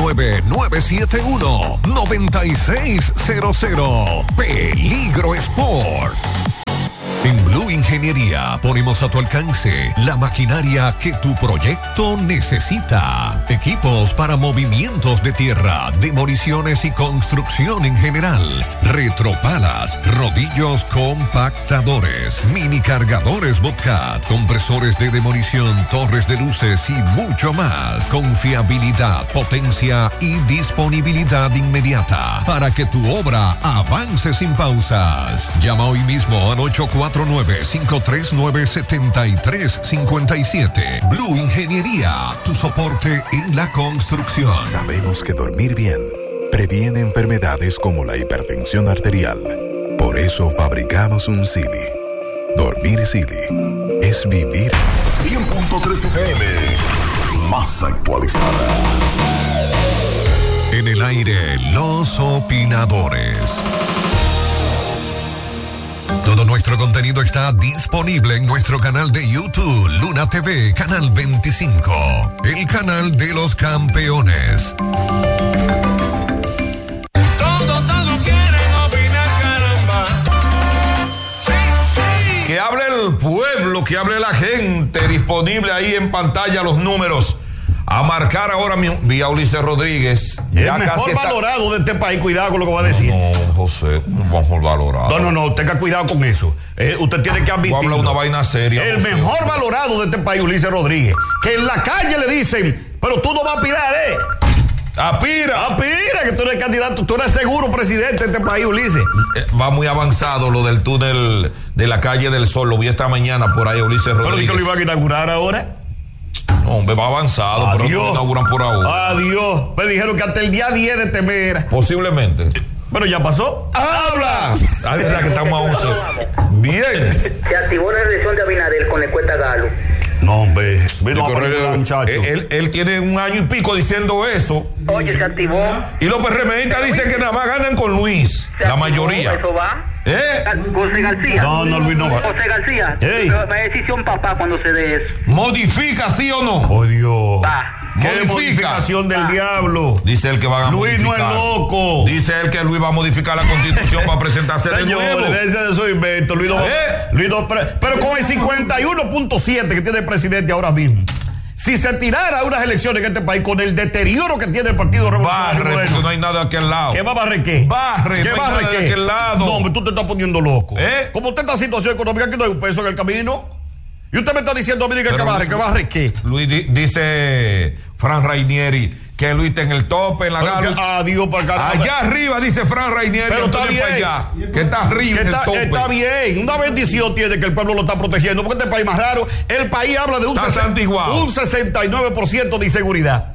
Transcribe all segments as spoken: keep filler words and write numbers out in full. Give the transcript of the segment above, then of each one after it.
nueve nueve siete uno, nueve seis cero cero. Peligro Sport. En Blue Ingeniería ponemos a tu alcance la maquinaria que tu proyecto necesita. Equipos para movimientos de tierra, demoliciones y construcción en general. Retropalas, rodillos compactadores, mini cargadores Bobcat, compresores de demolición, torres de luces y mucho más. Confiabilidad, potencia y disponibilidad inmediata para que tu obra avance sin pausas. Llama hoy mismo al ocho cuatro nueve, cinco tres nueve, siete tres cinco siete. Blue Ingeniería, tu soporte en la construcción. Sabemos que dormir bien previene enfermedades como la hipertensión arterial. Por eso fabricamos un Silly. Dormir Silly es vivir. cien punto tres F M, más actualizada. En el aire, los opinadores. Todo nuestro contenido está disponible en nuestro canal de YouTube, Luna T V, canal veinticinco, el canal de los campeones. Todo, todo quieren opinar, caramba. Sí, sí. Que hable el pueblo, que hable la gente. Disponible ahí en pantalla los números. A marcar ahora mismo vía Ulises Rodríguez. El ya mejor casi está... valorado de este país. Cuidado con lo que va a decir. No, no José, mejor valorado. No, no, no, tenga cuidado con eso. Eh, usted tiene que admitir. Habla una vaina seria. El José. mejor valorado de este país, Ulises Rodríguez. Que en la calle le dicen, pero tú no vas a aspirar, ¿eh? Aspira. Aspira, que tú eres candidato, tú eres seguro presidente de este país, Ulises. Eh, va muy avanzado lo del túnel de la calle del Sol. Lo vi esta mañana por ahí, Ulises Rodríguez. ¿Pero que lo iban a inaugurar ahora? No, hombre, va avanzado, Adiós. pero no lo inauguran por ahora. Adiós. Me dijeron que hasta el día diez de este mes era. Posiblemente. Pero ya pasó. ¡Habla! Ah, es verdad que estamos a once. Bien. Se activó la reelección de Abinader con la encuesta Galo. No, hombre. Vino El a correo- poner, muchacho. él, él tiene un año y pico diciendo eso. Oye, se activó. Y los PRMistas dicen que nada más ganan con Luis. Se La activó, mayoría. Eso va. ¿Eh? José García. No, no, Luis no va. José García. Ey. Pero me decisión papá cuando se dé eso. ¿Modifica sí o no? Oh, Dios. Va. ¿Qué Modifica. modificación del Ah. diablo? Dice él que van a Luis no modificar. es loco. Dice él que Luis va a modificar la constitución para presentarse de nuevo. Señores, déjense de su invento. Luis no va- ¿Eh? Luis no- pero, pero con el cincuenta y uno punto siete que tiene el presidente ahora mismo, si se tirara unas elecciones en este país con el deterioro que tiene el Partido Revolucionario Barre, Moderno, porque no hay nada de aquel lado. ¿qué va a barrer qué? Barre, ¿Qué no hay barre nada de qué? aquel lado. No, hombre, tú te estás poniendo loco. ¿Eh? Como usted está en situación económica, aquí no hay un peso en el camino. Y usted me está diciendo a mí que Pero que barre, Luis- que barre qué. Luis di- dice Fran Rainieri que Luis está en el tope, en la Pero gala. que- Adiós para carajo. Allá arriba dice Fran Rainieri, Pero está Antonio bien. para allá, que está arriba Que en está, el tope. está bien, una bendición tiene que el pueblo lo está protegiendo, porque este país más raro, el país habla de un, Está sesen- santiguado. un sesenta y nueve por ciento de inseguridad.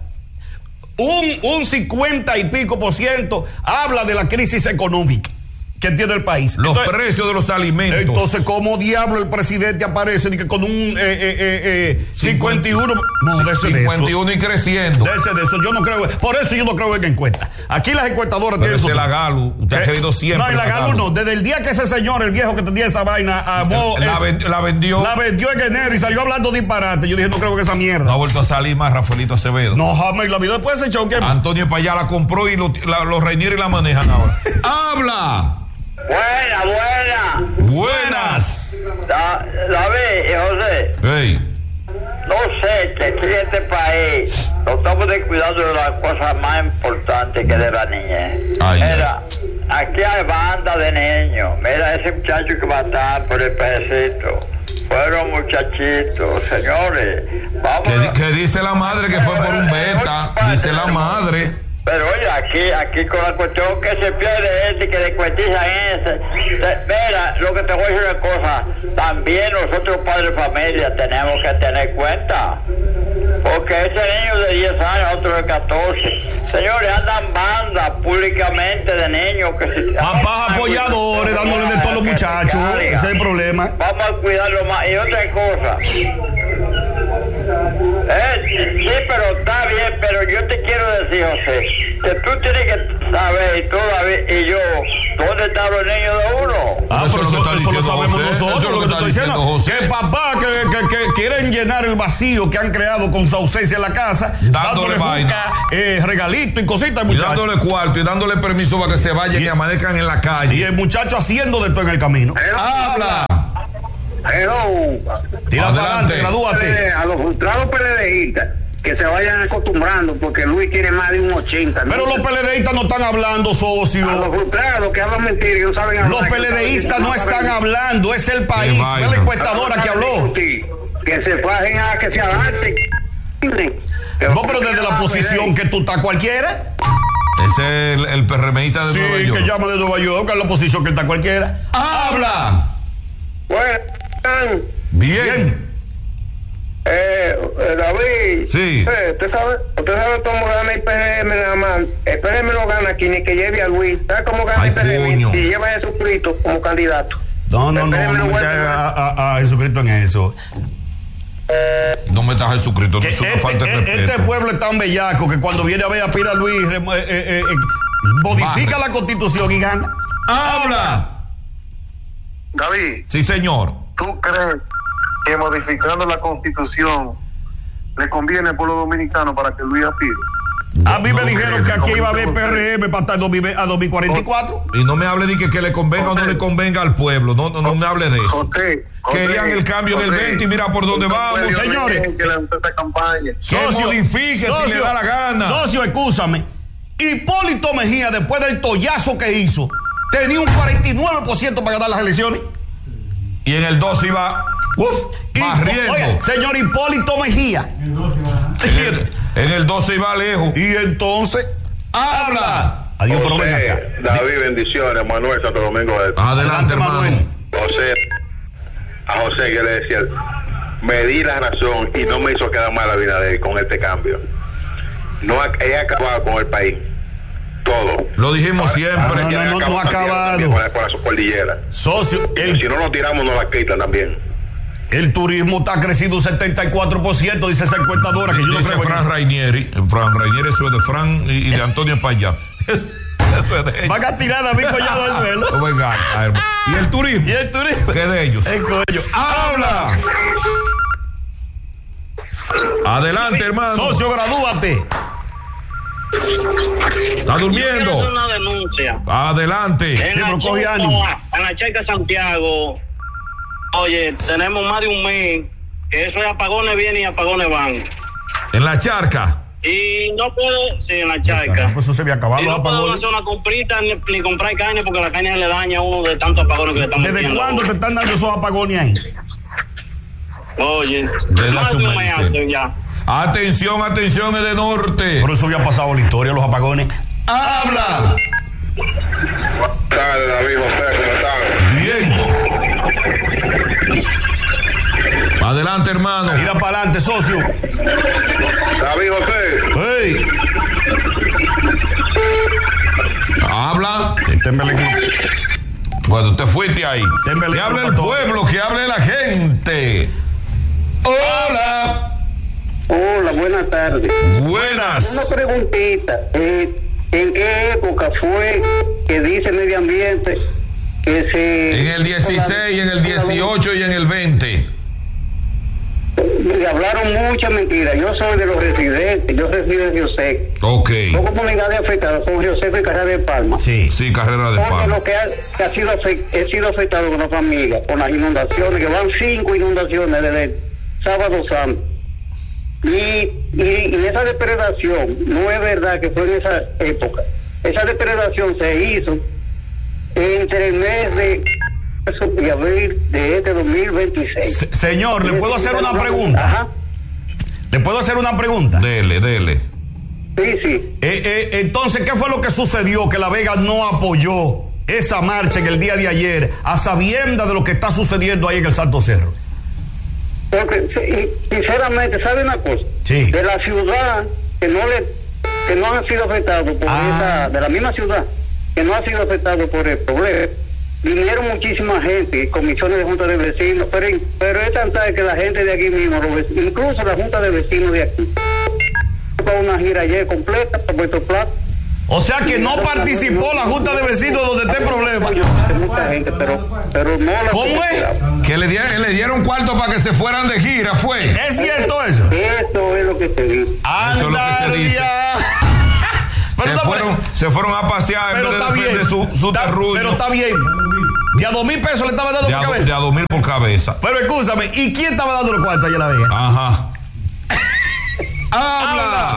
Un, un cincuenta y pico por ciento habla de la crisis económica que tiene el país. Los Entonces, precios de los alimentos. entonces, ¿cómo diablo el presidente aparece ni que con un eh, eh, eh, eh, cincuenta y uno? No, dése de eso. cincuenta y uno y creciendo. Dése de eso, yo no creo, por eso yo no creo en encuestas. Aquí las encuestadoras Pero tienen ese su- la Galo, usted ha ¿Qué? querido siempre. No, y la Galo Galo. no. Desde el día que ese señor, el viejo que tenía esa vaina, amó, La, es- ven- la vendió. la vendió en enero y salió hablando disparate. Yo dije, no creo que esa mierda. No ha vuelto a salir más Rafaelito Acevedo. No, jamás en la vida después de ese choque. Antonio Payá la compró y lo- la- los Rainieri la manejan ahora. ¡Habla! Buena, buena. Buenas. Da- David y José, Hey. no sé que aquí en este país nos estamos descuidando de las cosas más importantes que de la niñez. Ay, Mira, aquí hay banda de niños. Mira ese muchacho que mataron por el pececito. Fueron muchachitos, señores. Vamos ¿Qué, a- qué dice la madre que fue por un beta? Dice la madre. Pero oye, aquí, aquí con la cuestión que se pierde ese, que le cuentizan ese. Te- Mira, lo que te voy a decir una cosa, también nosotros padres de familia tenemos que tener cuenta. Porque ese niño de diez años, otro de catorce. Señores, andan bandas públicamente de niños que se... Papás apoyadores dándole de todo a los muchachos. Ese es el problema. Vamos a cuidarlo más. Y otra cosa. Eh, sí, pero está bien, pero yo te quiero decir, José, que tú tienes que ¿sabes? Y tú, David, y yo, ¿dónde están los niños de uno? Ah, Eso pero es lo que eso, está eso lo diciendo sabemos José. Eso nosotros, es lo que te estoy diciendo. José. Que papá que, que, que quieren llenar el vacío que han creado con su ausencia en la casa, Dándole vaina. juca, eh, regalito y cositas, Y muchachos. dándole cuarto y dándole permiso para que se vayan y, Y- amanezcan en la calle. Y el muchacho haciendo de todo en el camino. ¡Habla! Hello. Tira Adelante. para adelante, gradúate. A los frustrados PLDistas que se vayan acostumbrando porque Luis tiene más de un ochenta. ¿no? Pero los PLDistas no están hablando, A socio. los frustrados que hablan mentiras y no saben hablar. Los que PLDistas no saben- están hablando, es el país. Qué Fue vaina. la encuestadora que habló. Que se fajen a que se adapten. No, pero desde la posición que tú estás cualquiera. Ese es el, el PRMista de Sí, Nueva York. que llama de Nueva York, que es la posición que está cualquiera. ¡Habla! Bueno, Bien. eh, eh, David. Sí. Eh, usted sabe, usted sabe cómo gana el P R M nada más. El P R M no gana aquí ni que lleve a Luis. ¿Sabe cómo gana Ay, el P R M? coño. Si lleva a Jesucristo como candidato. No, no, El no, P R M no me vuelve metas a- a, a, a Jesucristo en eso. No metas a Jesucristo, no Que es una este, falta de este- respeto. este pueblo es tan bellaco que cuando viene a ver a Pira Luis, remo- eh, eh, eh, modifica Barre. la constitución y gana. ¡Habla! David, Sí, señor. ¿tú crees que modificando la constitución le conviene al pueblo dominicano para que Luis aspire? A mí me no dijeron creo, que aquí no, iba a haber P R M para hasta dos mil a dos mil cuarenta y cuatro. Y no me hable de que, que le convenga o no le convenga al pueblo. No, no, no me hable de eso. José, José, Querían el cambio del José, veinte y mira por dónde usted vamos, puede señores. decir que lanzó esta campaña. Que modifique si le da la gana. Socio, escúchame. Hipólito Mejía, después del tollazo que hizo, tenía un cuarenta y nueve por ciento para ganar las elecciones. Y en el dos iba Uf, y- barriendo. oye, señor Hipólito Mejía. En el, en el dos se iba lejos. Y entonces, ¡Habla! adiós, pero ven acá. David, bendiciones, Manuel Santo Domingo. Adelante, hermano. Manuel. José, a José que le decía, me di la razón y no me hizo quedar mal a Abinader con este cambio. No ha- he acabado con el país. Todo. Lo dijimos siempre. no, no, no, no ha acabado. Por, por la cordillera. Socio, Y el, si no nos tiramos, nos la quitan también. el turismo está crecido un setenta y cuatro por ciento, dice esa encuestadora que yo no Dice creo. Fran Rainieri. Fran Rainieri, eso es de Fran y, y de Antonio España. Eso es de ellos. Van a tirar a David Collado del suelo. Oh, venga, ah, hermano. ¿Y el turismo? Y el turismo. ¿Qué de ellos? El coño. ¡Habla! Adelante, hermano. Socio, gradúate. ¿Está durmiendo? Quiero hacer una denuncia. Adelante. En Sí, la, pero coge charca, ánimo. en la charca Santiago, oye, tenemos más de un mes que eso es apagones vienen y apagones van. En la charca. Y no puedo, sí, en la charca. Pues eso se había acabado. Y los no podemos apagones. hacer una comprita ni, ni comprar carne porque la carne le daña a uno de tantos apagones que le estamos ¿Desde metiendo. cuándo te están dando esos apagones ahí? Oye, Desde más hace de un un mes mes. hacen ya. Atención, atención, el de norte. Por eso había pasado la historia, los apagones. ¡Habla! Buenas tardes, David, José, ¿cómo están? Bien. Adelante, hermano. Mira para adelante, socio. David, José. ¡Ey! Habla. Témbele. Bueno, te fuiste ahí. Témbele, Que hable el pato. pueblo, que hable la gente. Hola. Hola, buenas tardes. Una Buenas. preguntita. Eh, ¿En qué época fue que dice medio ambiente que se... En el dieciséis, en el dieciocho y en el veinte. Me hablaron muchas mentiras. Yo soy de los residentes, yo resido en Río Seco. Ok. Son comunidades afectadas con Río Seco y Carrera de Palma. Sí. Sí, carrera de Porque palo. lo que ha, que ha sido afect- he sido afectado con la familia, con las inundaciones, que van cinco inundaciones desde el sábado santo. Y, y, y esa depredación, no es verdad que fue en esa época. Esa depredación se hizo entre el mes de marzo y abril de este dos mil veintiséis. Se- Señor, ¿le puedo hacer una Ajá. pregunta? ¿Le puedo hacer una pregunta? Dele, dele. Sí, sí. Eh, eh, entonces, ¿qué fue lo que sucedió? Que La Vega no apoyó esa marcha en el día de ayer, a sabiendas de lo que está sucediendo ahí en el Santo Cerro. Porque, sí, y sinceramente, ¿sabe una cosa? Sí. De la ciudad que no le que no han sido afectados por Ah. esa, de la misma ciudad que no ha sido afectado por el problema, vinieron muchísima gente, comisiones de junta de vecinos, pero, pero es tanta que la gente de aquí mismo, los vecinos, incluso la junta de vecinos de aquí, para una gira ayer completa, para Puerto Plata, O sea que no participó la Junta de Vecinos donde está el problema. Yo sé mucha gente, pero, pero no la ¿Cómo es? Que le dieron, le dieron cuarto para que se fueran de gira, fue. ¿Es cierto eso? Eso es lo que se dice. Eso es lo que se dice. Pero Se está, fueron, se fueron a pasear en pero vez de está bien. defender su, su Está- terruño. pero está bien. De a dos mil pesos le estaba dando de, por a, cabeza. de a dos mil por cabeza. Pero escúchame, ¿y quién estaba dando los cuartos allá en La Vega? Ajá. ¡Habla!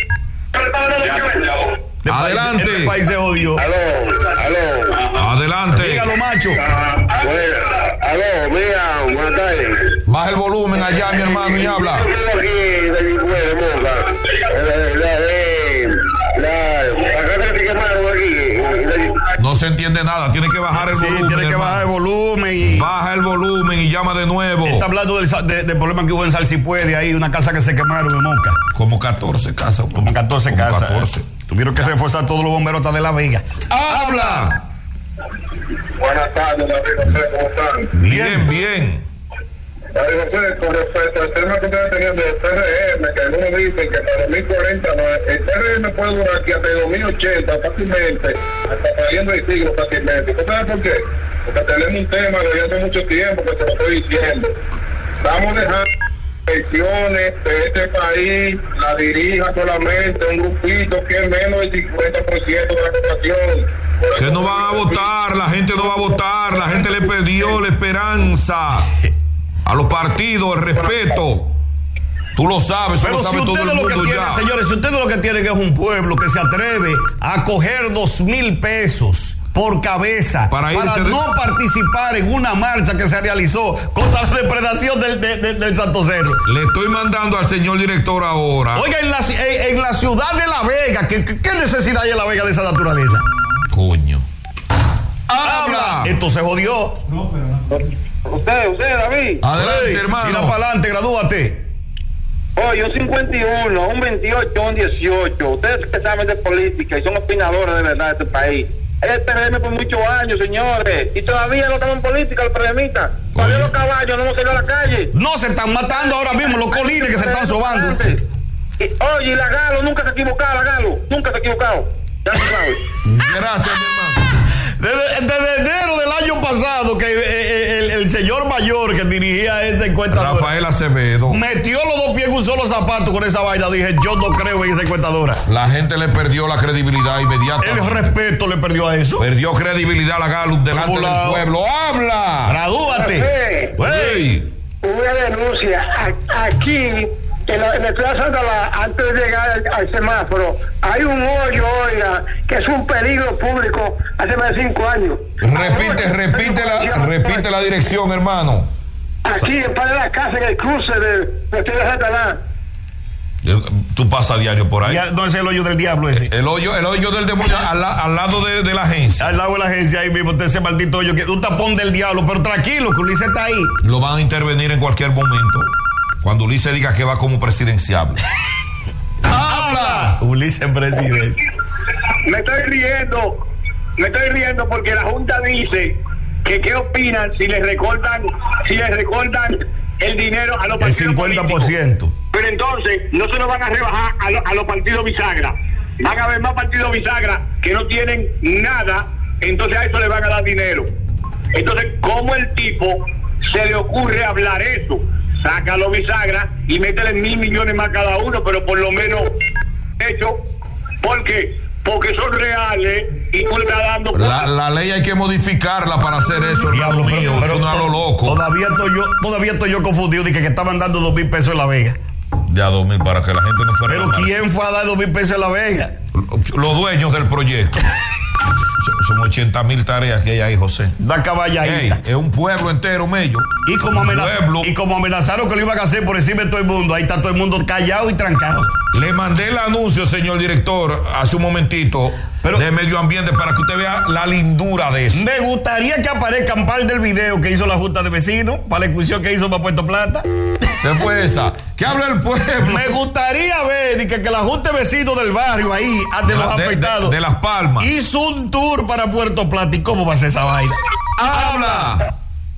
Este Adelante. País, este país se jodió. Aló, aló. Adelante. Dígalo, macho. Bueno, aló, mira, buenas tardes. Baja el volumen allá, mi hermano, y habla. Yo estoy aquí de mi pueblo, Moca. La de. La. Acá se quemaron aquí. No se entiende nada. Tiene que bajar el Sí, volumen. tiene que hermano. bajar el volumen y... Baja el volumen y llama de nuevo. Está hablando del, sa- de- del problema que hubo en Salsipuede, ahí, una casa que se quemaron en Moca. Como catorce casas. Como catorce Como casas. catorce. eh. Tuvieron que reforzar todos los bomberos hasta de La Vega. ¡Habla! Buenas tardes, David José, ¿cómo están? Bien, bien. David José, con respecto al tema que ustedes tenían del P R M, que algunos dicen que para dos mil cuarenta no, el P R M puede durar aquí hasta dos mil ochenta fácilmente, hasta saliendo del siglo fácilmente. ¿Usted sabe por qué? Porque tenemos un tema desde hace mucho tiempo que se lo estoy diciendo. Estamos dejando elecciones de este país, la dirija solamente un grupito que es menos del cincuenta por ciento de la población. Por Que eso- no van a votar, la gente no va a votar, la gente le perdió la esperanza a los partidos, el respeto. Tú lo sabes, eso Pero lo sabe si todo ustedes el lo que mundo tienen, ya. señores, si ustedes lo que tienen es un pueblo que se atreve a coger dos mil pesos por cabeza Para para, irse de- no participar en una marcha que se realizó contra la depredación del, de- de- del Santo Cerro. Le estoy mandando al señor director ahora. Oiga, en la, ci- en, en la ciudad de La Vega, ¿qué, qué- qué necesidad hay en La Vega de esa naturaleza? Coño. ¡Habla! Esto se jodió. Usted, usted, David. Adelante, Ey, hermano. Tira para adelante, gradúate. Oye, un cincuenta y uno, un veintiocho, un dieciocho. Ustedes que saben de política y son opinadores de verdad de este país. El P R M por muchos años, señores. Y todavía no están en política, los PRMistas. Todavía Oye. los caballos no hemos salido a la calle. No se están matando ahora mismo los colines que se están sobando. Y, oye, y la Galo nunca se ha equivocado, la Galo. Nunca se ha equivocado. Ya lo sabes. Gracias, mi hermano. Desde, desde enero del año pasado que eh, eh, el, el señor mayor que dirigía esa encuestadora Rafael Acevedo. metió los dos pies en un solo zapato con esa vaina, dije, yo no creo en esa encuestadora. La gente le perdió la credibilidad El inmediatamente. respeto le perdió a eso. Perdió credibilidad a la Gallup delante del Volado. pueblo. ¡Habla! Gradúate. Güey. ¡Ey! Una denuncia. A- Aquí, en la, en la Plaza Sandalá, antes de llegar al, al semáforo, hay un hoyo, oiga, que es un peligro público hace más de cinco años. Repite, repite la, repite la dirección, hermano. Aquí, en par de la casa, en el cruce de, de Plaza Sandalá. Tú pasas a diario por ahí. Ya no es el hoyo del diablo ese. El hoyo, el hoyo del demonio al, la- al lado de, de la agencia. Al lado de la agencia ahí mismo, ese maldito hoyo que es un tapón del diablo, pero tranquilo, que Ulises está ahí. Lo van a intervenir en cualquier momento. Cuando Ulises diga que va como presidenciable. ¡Habla! Ulises presidente. Me estoy riendo, me estoy riendo porque la Junta dice que qué opinan si les recortan, si les recortan el dinero a los El partidos cincuenta por políticos. ciento. Pero entonces no se lo van a rebajar a, lo- a los partidos bisagra. Van a haber más partidos bisagra que no tienen nada, entonces a eso le van a dar dinero. Entonces, ¿cómo el tipo se le ocurre hablar eso? Saca los bisagra y métele mil millones más cada uno, pero por lo menos hecho. ¿Por qué? Porque son reales y tú le estás dando... La, la ley hay que modificarla para hacer eso, hermano Diablo, mío. pero, Eso no es a lo loco. Todavía estoy yo, todavía estoy yo confundido de que, que estaban dando dos mil pesos en La Vega. De a dos mil para que la gente no fuera. Pero a ganar. ¿quién fue a dar dos mil pesos en La Vega? Los dueños del proyecto. Son- Son ochenta mil tareas que hay ahí, José. Da Ey, caballadita. es un pueblo entero, mello. Y como, Un amenaza- pueblo. y como amenazaron que lo iban a hacer por encima de todo el mundo, ahí está todo el mundo callado y trancado. Le mandé el anuncio, señor director, hace un momentito, Pero- de medio ambiente para que usted vea la lindura de eso. Me gustaría que aparezcan par del video que hizo la Junta de Vecinos, para la excursión que hizo para Puerto Plata. ¿Qué fue esa? ¿Qué habla el pueblo? Me gustaría ver y que, que la Junta de Vecinos del barrio ahí, de, De los la- de- afectados, de- de Las Palmas. hizo un tour para Puerto Plata. ¿Y cómo va a ser esa vaina? ¡Habla!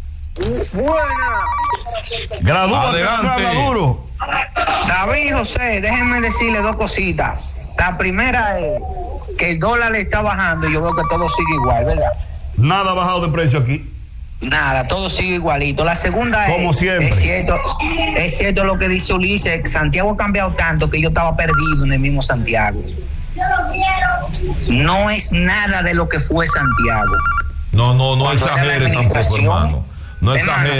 Buena. Gradúate, Adelante. habla duro. David José, déjenme decirle dos cositas. La primera es, que el dólar está bajando y yo veo que todo sigue igual, ¿verdad? Nada ha bajado de precio aquí. Nada, todo sigue igualito. La segunda es, como siempre. Es cierto, es cierto lo que dice Ulises. Santiago ha cambiado tanto que yo estaba perdido en el mismo Santiago. No es nada de lo que fue Santiago. No, no, no Cuando era la exagere tampoco, administración, hermano. No hermano, exagere.